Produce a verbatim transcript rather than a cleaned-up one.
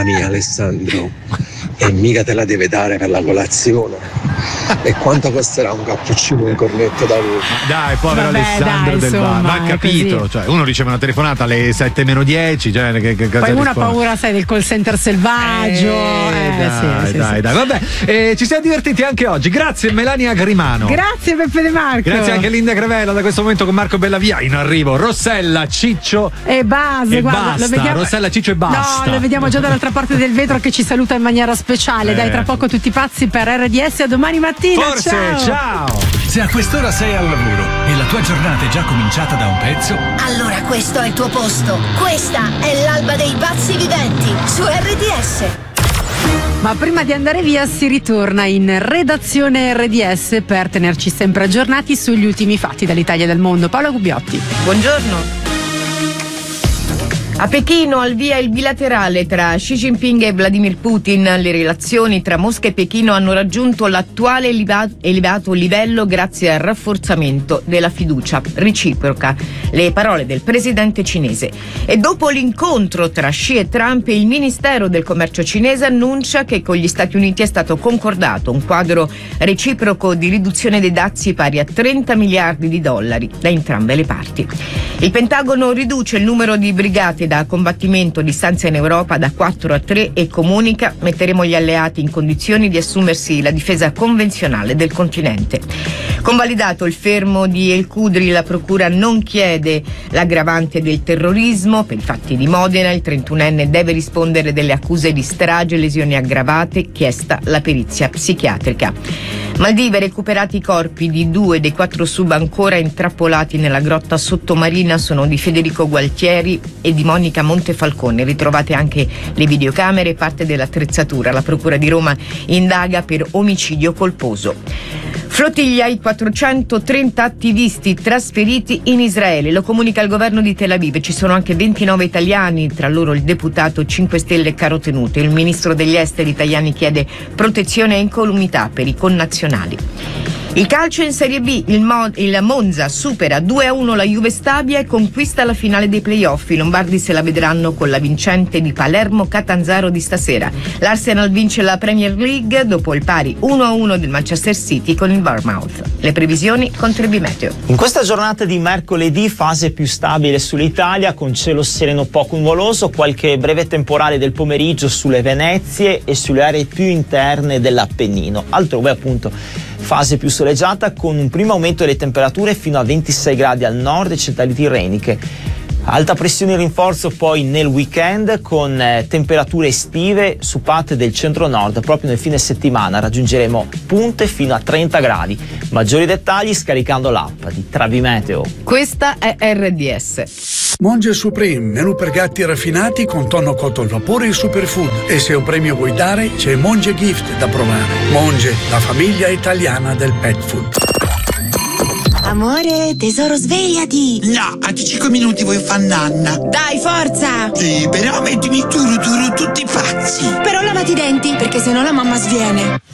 Scusami Alessandro, e mica te la deve dare per la colazione. E quanto costerà un cappuccino e un cornetto d'avorio? Dai, povero Vabbè, Alessandro dai, del insomma, bar, ma ha è capito, così. cioè uno riceve una telefonata alle sette meno dieci, cioè che, che cosa Poi uno ha risponde? paura, sai, del call center selvaggio. Eh, eh, dai, sì, sì, dai, sì. dai, vabbè, eh, ci siamo divertiti anche oggi. Grazie Melania Grimano. Grazie Peppe De Marco. Grazie anche a Linda Gravella da questo momento con Marco Bellavia in arrivo. Rossella, Ciccio E base, e guarda, basta. lo vediamo. Rossella, Ciccio e basta. No, lo vediamo già dall'altra parte del vetro che ci saluta in maniera speciale. Eh. Dai, tra poco tutti pazzi per R D S, a domani mattina. Forse, ciao. ciao. Se a quest'ora sei al lavoro e la tua giornata è già cominciata da un pezzo, Allora questo è il tuo posto. Questa è l'alba dei pazzi viventi su R D S. Ma prima di andare via si ritorna in redazione R D S per tenerci sempre aggiornati sugli ultimi fatti dall'Italia e dal mondo. Paola Gubbiotti. Buongiorno. A Pechino al via il bilaterale tra Xi Jinping e Vladimir Putin. Le relazioni tra Mosca e Pechino hanno raggiunto l'attuale eleva- elevato livello grazie al rafforzamento della fiducia reciproca. Le parole del presidente cinese. E dopo l'incontro tra Xi e Trump, il Ministero del Commercio cinese annuncia che con gli Stati Uniti è stato concordato un quadro reciproco di riduzione dei dazi pari a trenta miliardi di dollari da entrambe le parti. Il Pentagono riduce il numero di brigate da combattimento di stanza in Europa da quattro a tre e comunica: metteremo gli alleati in condizioni di assumersi la difesa convenzionale del continente. Convalidato il fermo di El Khudri, la procura non chiede l'aggravante del terrorismo. Per i fatti di Modena il trentunenne deve rispondere delle accuse di strage e lesioni aggravate, chiesta la perizia psichiatrica. Maldive, recuperati i corpi di due dei quattro sub ancora intrappolati nella grotta sottomarina sono di Federico Gualtieri e di Monica Montefalcone. Ritrovate anche le videocamere e parte dell'attrezzatura. La procura di Roma indaga per omicidio colposo. Flottiglia i quattrocentotrenta attivisti trasferiti in Israele. Lo comunica il governo di Tel Aviv. Ci sono anche ventinove italiani, tra loro il deputato cinque Stelle Caro Tenuto. Il ministro degli esteri italiani chiede protezione e incolumità per i connazionali. Il calcio in Serie B, il, Mo- il Monza supera due a uno la Juve Stabia e conquista la finale dei playoff. I lombardi se la vedranno con la vincente di Palermo-Catanzaro di stasera. L'Arsenal vince la Premier League dopo il pari uno a uno del Manchester City con il Bournemouth. Le previsioni con Trebi Meteo. In questa giornata di mercoledì fase più stabile sull'Italia con cielo sereno poco nuvoloso, qualche breve temporale del pomeriggio sulle Venezie e sulle aree più interne dell'Appennino. Altrove appunto fase più soleggiata con un primo aumento delle temperature fino a ventisei gradi al nord e centrali tirreniche. Alta pressione in rinforzo poi nel weekend con eh, temperature estive su parte del centro-nord. Proprio nel fine settimana raggiungeremo punte fino a trenta gradi. Maggiori dettagli scaricando l'app di Trebi Meteo. Questa è R D S. Monge Supreme, menù per gatti raffinati con tonno cotto al vapore e superfood. E se un premio vuoi dare, c'è Monge Gift da provare. Monge, la famiglia italiana del pet food. Amore, tesoro, svegliati. No, a cinque minuti voglio far nanna. Dai, forza. Sì, però mettimi turu turu tutti pazzi. Però lavati i denti, perché sennò la mamma sviene.